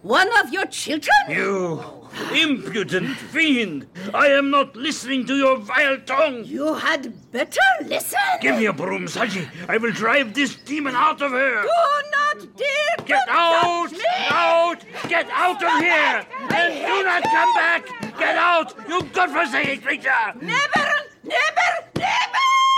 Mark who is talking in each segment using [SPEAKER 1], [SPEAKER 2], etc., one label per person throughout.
[SPEAKER 1] One of your children?
[SPEAKER 2] You impudent fiend! I am not listening to your vile tongue!
[SPEAKER 1] You had better listen!
[SPEAKER 2] Give me a broom, Saji. I will drive this demon out of here!
[SPEAKER 1] Do not dare!
[SPEAKER 2] Get out! Out! Get out of here! And do not come back! Get out, you godforsaken creature!
[SPEAKER 1] Never! Never! Never!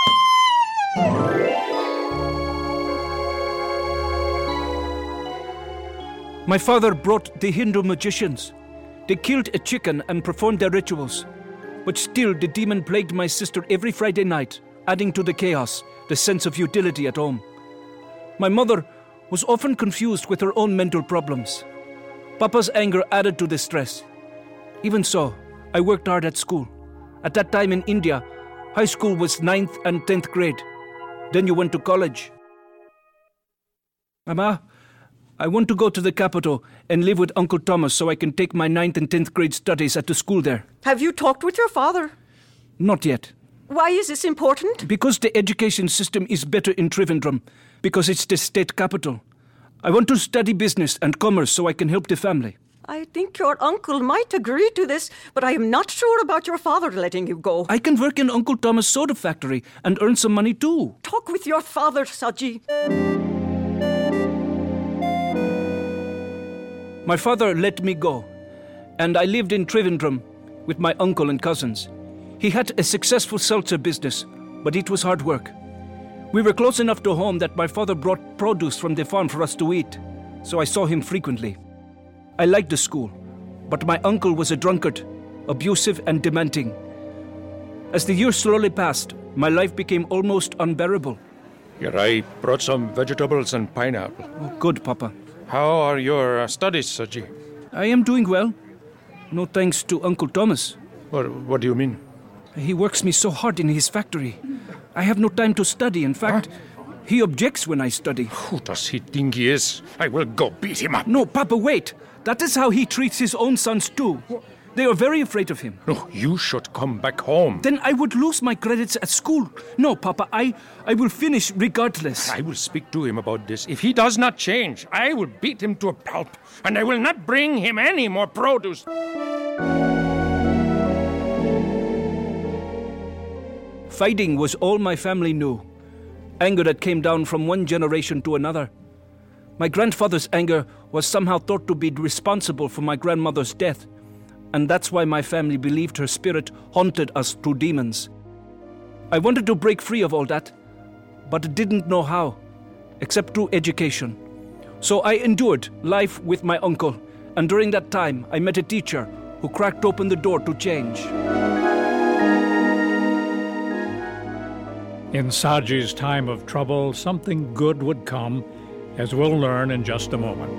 [SPEAKER 3] My father brought the Hindu magicians. They killed a chicken and performed their rituals. But still, the demon plagued my sister every Friday night, adding to the chaos the sense of futility at home. My mother was often confused with her own mental problems. Papa's anger added to the stress. Even so, I worked hard at school. At that time in India, high school was 9th and 10th grade. Then you went to college. Mama, I want to go to the capital and live with Uncle Thomas so I can take my 9th and 10th grade studies at the school there.
[SPEAKER 4] Have you talked with your father?
[SPEAKER 3] Not yet.
[SPEAKER 4] Why is this important?
[SPEAKER 3] Because the education system is better in Trivandrum, because it's the state capital. I want to study business and commerce so I can help the family.
[SPEAKER 4] I think your uncle might agree to this, but I am not sure about your father letting you go.
[SPEAKER 3] I can work in Uncle Thomas' soda factory and earn some money too.
[SPEAKER 4] Talk with your father, Saji.
[SPEAKER 3] My father let me go, and I lived in Trivandrum with my uncle and cousins. He had a successful seltzer business, but it was hard work. We were close enough to home that my father brought produce from the farm for us to eat, so I saw him frequently. I liked the school, but my uncle was a drunkard, abusive and demanding. As the years slowly passed, my life became almost unbearable.
[SPEAKER 5] Here, I brought some vegetables and pineapple.
[SPEAKER 3] Oh, good, Papa.
[SPEAKER 5] How are your studies, Saji?
[SPEAKER 3] I am doing well. No thanks to Uncle Thomas.
[SPEAKER 5] What do you mean?
[SPEAKER 3] He works me so hard in his factory. I have no time to study. In fact, he objects when I study.
[SPEAKER 5] Who does he think he is? I will go beat him up.
[SPEAKER 3] No, Papa, wait. That is how he treats his own sons too. They are very afraid of him.
[SPEAKER 5] No, you should come back home.
[SPEAKER 3] Then I would lose my credits at school. No, Papa, I will finish regardless.
[SPEAKER 5] I will speak to him about this. If he does not change, I will beat him to a pulp, and I will not bring him any more produce.
[SPEAKER 3] Fighting was all my family knew. Anger that came down from one generation to another. My grandfather's anger was somehow thought to be responsible for my grandmother's death. And that's why my family believed her spirit haunted us through demons. I wanted to break free of all that, but didn't know how, except through education. So I endured life with my uncle, and during that time I met a teacher who cracked open the door to change.
[SPEAKER 6] In Saji's time of trouble, something good would come, as we'll learn in just a moment.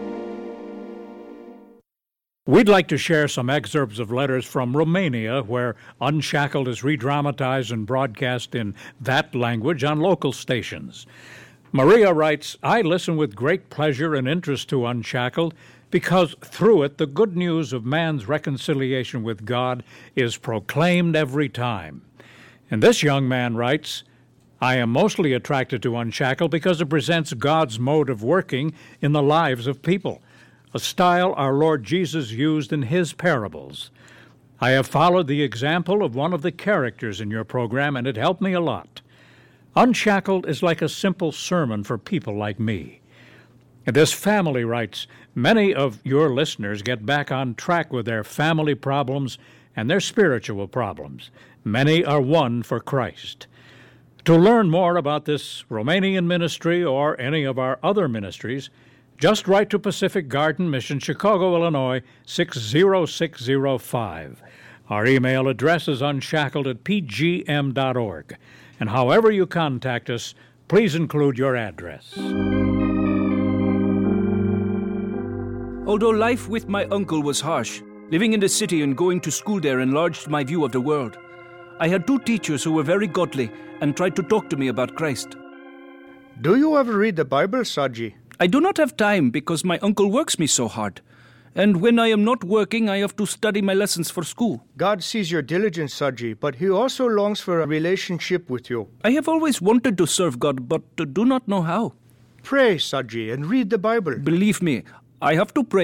[SPEAKER 6] We'd like to share some excerpts of letters from Romania, where Unshackled is redramatized and broadcast in that language on local stations. Maria writes, I listen with great pleasure and interest to Unshackled because through it the good news of man's reconciliation with God is proclaimed every time. And this young man writes, I am mostly attracted to Unshackled because it presents God's mode of working in the lives of people, a style our Lord Jesus used in his parables. I have followed the example of one of the characters in your program, and it helped me a lot. Unshackled is like a simple sermon for people like me. And this family writes, many of your listeners get back on track with their family problems and their spiritual problems. Many are won for Christ. To learn more about this Romanian ministry or any of our other ministries, just write to Pacific Garden Mission, Chicago, Illinois, 60605. Our email address is unshackled@pgm.org. And however you contact us, please include your address.
[SPEAKER 3] Although life with my uncle was harsh, living in the city and going to school there enlarged my view of the world. I had two teachers who were very godly and tried to talk to me about Christ.
[SPEAKER 7] Do you ever read the Bible, Saji?
[SPEAKER 3] I do not have time because my uncle works me so hard. And when I am not working, I have to study my lessons for school.
[SPEAKER 7] God sees your diligence, Saji, but he also longs for a relationship with you.
[SPEAKER 3] I have always wanted to serve God, but do not know how.
[SPEAKER 7] Pray, Saji, and read the Bible.
[SPEAKER 3] Believe me, I have to pray